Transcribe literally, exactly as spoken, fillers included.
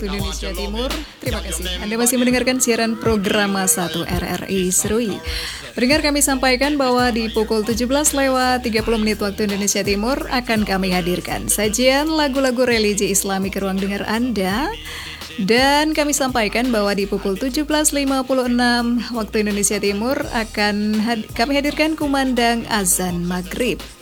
Indonesia Timur. Terima kasih. Anda masih mendengarkan siaran program satu R R I Serui. Pendengar, kami sampaikan bahwa di pukul tujuh belas lewat tiga puluh menit waktu Indonesia Timur akan kami hadirkan sajian lagu-lagu religi Islami ke ruang dengar Anda. Dan kami sampaikan bahwa di pukul tujuh belas lima puluh enam waktu Indonesia Timur akan had- kami hadirkan kumandang azan maghrib.